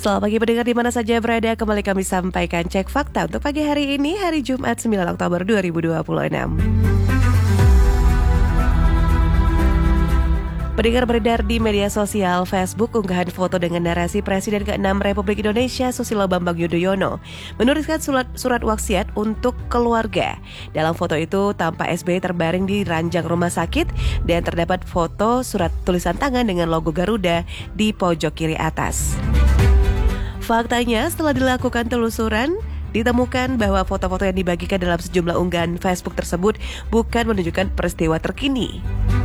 Selamat pagi pendengar di mana saja berada, kembali kami sampaikan cek fakta untuk pagi hari ini, hari Jumat 9 Oktober 2026. Pendengar, beredar di media sosial Facebook unggahan foto dengan narasi Presiden ke-6 Republik Indonesia Susilo Bambang Yudhoyono menuliskan surat wasiat untuk keluarga. Dalam foto itu tampak SBY terbaring di ranjang rumah sakit dan terdapat foto surat tulisan tangan dengan logo Garuda di pojok kiri atas. Faktanya, setelah dilakukan telusuran, ditemukan bahwa foto-foto yang dibagikan dalam sejumlah unggahan Facebook tersebut bukan menunjukkan peristiwa terkini.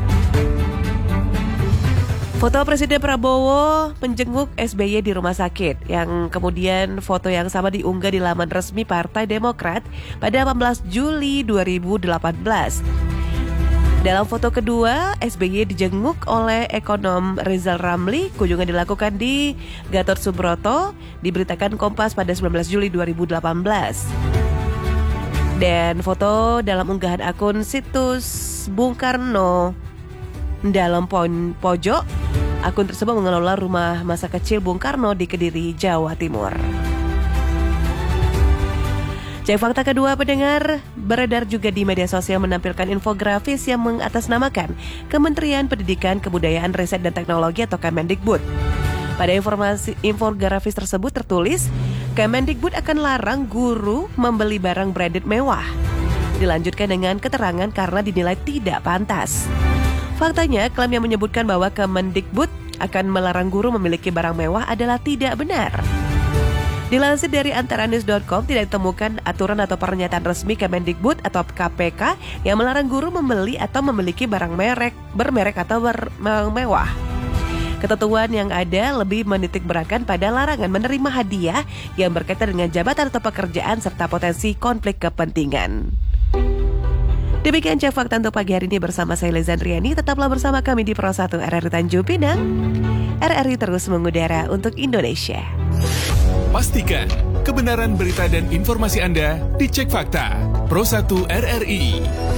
Foto Presiden Prabowo menjenguk SBY di rumah sakit, yang kemudian foto yang sama diunggah di laman resmi Partai Demokrat pada 18 Juli 2018. Dalam foto kedua, SBY dijenguk oleh ekonom Rizal Ramli. Kunjungan dilakukan di Gatot Subroto, diberitakan Kompas pada 19 Juli 2018. Dan foto dalam unggahan akun situs Bung Karno dalam pojok, akun tersebut mengelola rumah masa kecil Bung Karno di Kediri, Jawa Timur. Cek fakta kedua, pendengar, beredar juga di media sosial menampilkan infografis yang mengatasnamakan Kementerian Pendidikan, Kebudayaan, Riset dan Teknologi atau Kemendikbud. Pada infografis tersebut tertulis, Kemendikbud akan larang guru membeli barang branded mewah. Dilanjutkan dengan keterangan karena dinilai tidak pantas. Faktanya, klaim yang menyebutkan bahwa Kemendikbud akan melarang guru memiliki barang mewah adalah tidak benar. Dilansir dari antaranews.com, tidak ditemukan aturan atau pernyataan resmi Kemendikbud atau KPK yang melarang guru membeli atau memiliki barang bermerek atau mewah. Ketentuan yang ada lebih menitik beratkan pada larangan menerima hadiah yang berkaitan dengan jabatan atau pekerjaan serta potensi konflik kepentingan. Demikian cek fakta untuk pagi hari ini bersama saya Lezandriani. Tetaplah bersama kami di Pro 1 RRI Tanjung Pinang. RRI terus mengudara untuk Indonesia. Pastikan kebenaran berita dan informasi Anda dicek fakta. Pro 1 RRI.